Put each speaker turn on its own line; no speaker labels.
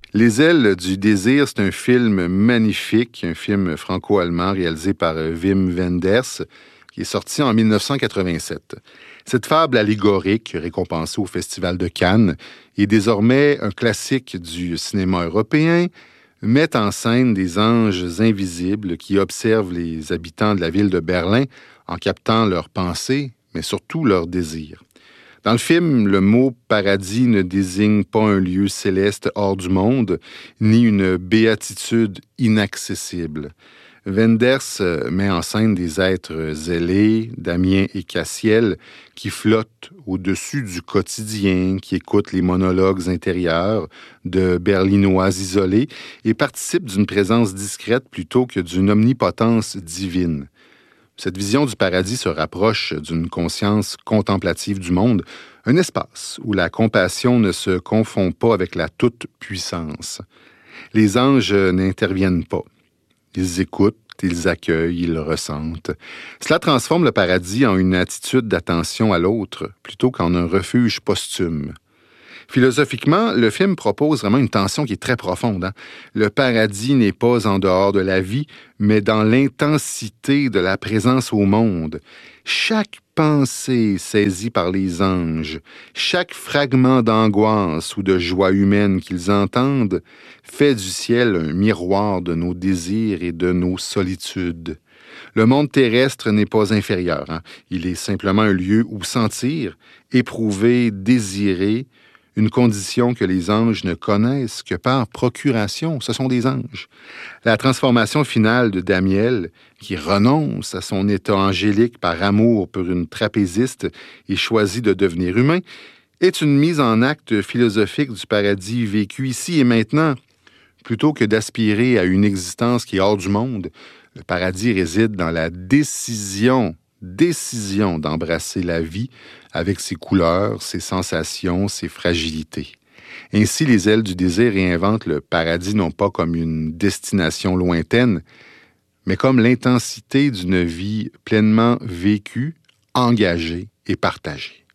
Les ailes du désir, c'est un film magnifique, un film franco-allemand réalisé par Wim Wenders, qui est sorti en 1987. Cette fable allégorique, récompensée au Festival de Cannes, est désormais un classique du cinéma européen, met en scène des anges invisibles qui observent les habitants de la ville de Berlin en captant leurs pensées, mais surtout leurs désirs. Dans le film, le mot paradis ne désigne pas un lieu céleste hors du monde, ni une béatitude inaccessible. Wenders met en scène des êtres zélés, Damien et Cassiel, qui flottent au-dessus du quotidien, qui écoutent les monologues intérieurs de Berlinois isolés et participent d'une présence discrète plutôt que d'une omnipotence divine. Cette vision du paradis se rapproche d'une conscience contemplative du monde, un espace où la compassion ne se confond pas avec la toute-puissance. Les anges n'interviennent pas. Ils écoutent, ils accueillent, ils ressentent. Cela transforme le paradis en une attitude d'attention à l'autre, plutôt qu'en un refuge posthume. Philosophiquement, le film propose vraiment une tension qui est très profonde. Le paradis n'est pas en dehors de la vie, mais dans l'intensité de la présence au monde. Chaque pensée saisie par les anges, chaque fragment d'angoisse ou de joie humaine qu'ils entendent, fait du ciel un miroir de nos désirs et de nos solitudes. Le monde terrestre n'est pas inférieur. Il est simplement un lieu où sentir, éprouver, désirer, une condition que les anges ne connaissent que par procuration. Ce sont des anges. La transformation finale de Damiel, qui renonce à son état angélique par amour pour une trapéziste et choisit de devenir humain, est une mise en acte philosophique du paradis vécu ici et maintenant. Plutôt que d'aspirer à une existence qui est hors du monde, le paradis réside dans la décision d'embrasser la vie avec ses couleurs, ses sensations, ses fragilités. Ainsi, les ailes du désir réinventent le paradis non pas comme une destination lointaine, mais comme l'intensité d'une vie pleinement vécue, engagée et partagée.